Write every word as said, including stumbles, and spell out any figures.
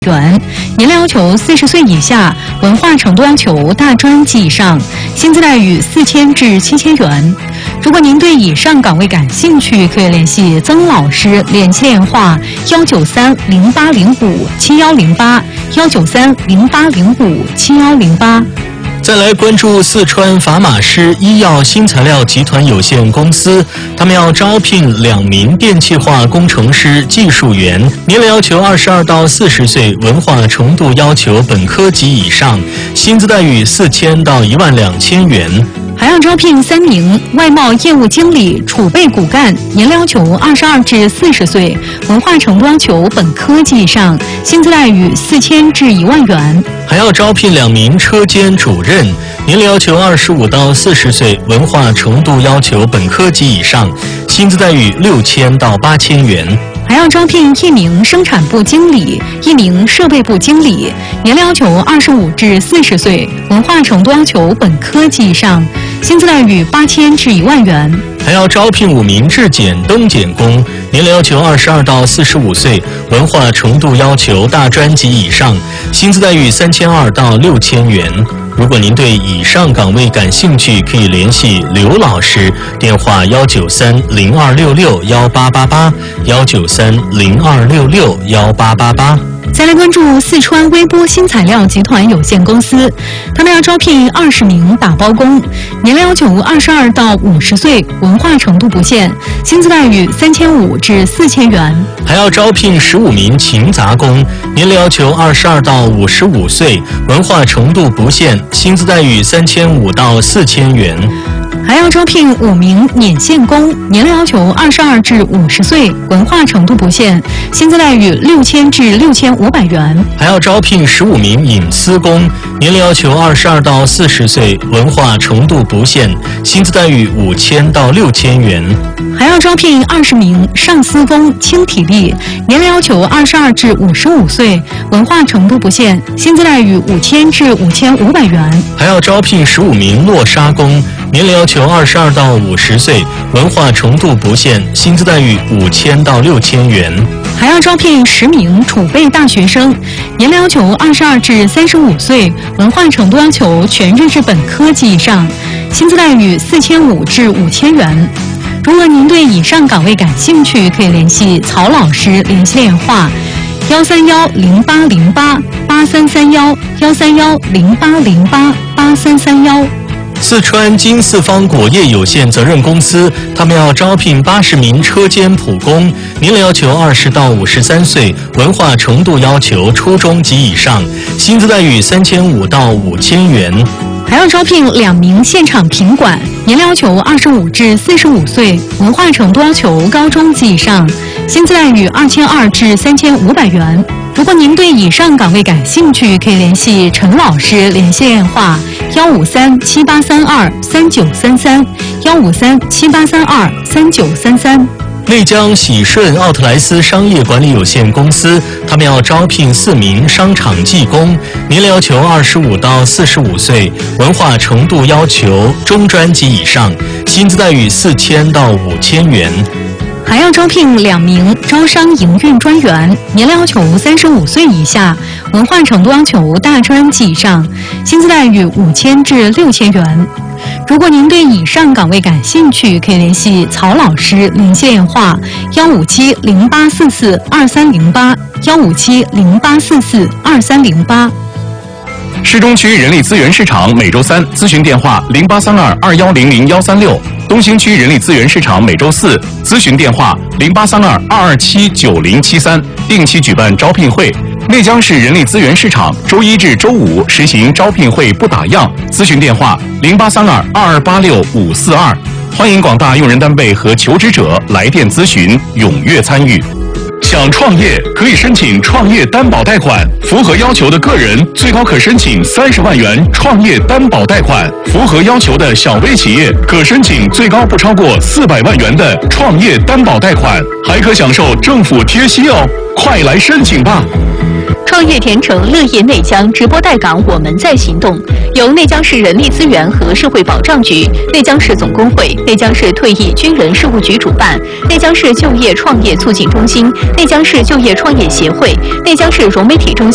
元，年龄要求四十岁以下，文化程度要求大专及以上，薪资待遇四千至七千元。如果您对以上岗位感兴趣，可以联系曾老师，联系电话幺九三零八零五七幺零八幺九三零八零五七幺零八。 再来关注四川法马师医药新材料集团有限公司，他们要招聘两名电气化工程师技术员，年龄要求二十二到四十岁，文化程度要求本科及以上，薪资待遇四千到一万两千元。 还要招聘三名外贸业务经理、储备骨干，年龄要求二十二至四十岁，文化程度要求本科及以上，薪资待遇四千至一万元。 还要招聘两名车间主任，年龄要求二十五到四十岁，文化程度要求本科及以上，薪资待遇六千到八千元。 还要招聘一名生产部经理、一名设备部经理，年龄要求二十五至四十岁，文化程度要求本科及以上，薪资待遇八千至一万元。 还要招聘五名质检灯检工，年龄要求二十二到四十五岁，文化程度要求大专及以上，薪资待遇三千二到六千元。如果您对以上岗位感兴趣，可以联系刘老师，电话幺九三零二六六幺八八八幺九三零二六六幺八八八。 再来关注四川微波新材料集团有限公司，他们要招聘二十名打包工，年龄要求二十二到五十岁，文化程度不限，薪资待遇三千五至四千元。 还要招聘十五名勤杂工，年龄要求二十二到五十五岁，文化程度不限，薪资待遇三千五到四千元。 还要招聘五名捻线工，年龄要求二十二至五十岁，文化程度不限，薪资待遇六千至六千五百元。 还要招聘十五名引丝工，年龄要求二十二到四十岁，文化程度不限，薪资待遇五千到六千元。 还要招聘二十名上丝工，轻体力，年龄要求二十二至五十五岁，文化程度不限，薪资待遇五千至五千五百元。 还要招聘十五名落沙工，年龄要求二十二到五十岁，文化程度不限，薪资待遇五千到六千元。 还要招聘十名储备大学生，年龄要求二十二至三十五岁，文化程度要求全日制本科及以上，薪资待遇四千五至五千元。如果您对以上岗位感兴趣，可以联系曹老师，联系电话幺三幺零八零八八三三幺幺三幺零八零八八三三幺。 四川金四方果业有限责任公司，他们要招聘八十名车间普工，年龄要求二十到五十三岁，文化程度要求初中及以上，薪资待遇三千五到五千元。 还要招聘两名现场品管，年龄要求二十五至四十五岁，文化程度要求高中及以上，薪资待遇二千二至三千五百元。如果您对以上岗位感兴趣，可以联系陈老师，联系电话幺五三七八三二三九三三幺五三七八三二三九三三。 内江喜顺奥特莱斯商业管理有限公司，他们要招聘四名商场技工，年龄要求二十五到四十五岁，文化程度要求中专及以上，薪资待遇四千到五千元。 还要招聘两名招商营运专员，年龄要求三十五岁以下，文化程度要求大专及以上，薪资待遇五千至六千元。如果您对以上岗位感兴趣，可以联系曹老师，联系电话幺五七零八四四二三零八幺五七零八四四二三零八。 市中区人力资源市场每周三咨询电话零八三二二幺零零幺三六，东兴区人力资源市场每周四咨询电话零八三二二二七九零七三，定期举办招聘会。内江市人力资源市场周一至周五实行招聘会不打烊，咨询电话零八三二二二八六五四二，欢迎广大用人单位和求职者来电咨询，踊跃参与。想创业可以申请创业担保贷款，符合要求的个人最高可申请三十万元创业担保贷款，符合要求的小微企业可申请最高不超过四百万元的创业担保贷款，还可享受政府贴息哦，快来申请吧！ 创业甜城乐业内江直播带岗，我们在行动。由内江市人力资源和社会保障局、内江市总工会、内江市退役军人事务局主办，内江市就业创业促进中心、内江市就业创业协会、内江市融媒体中心。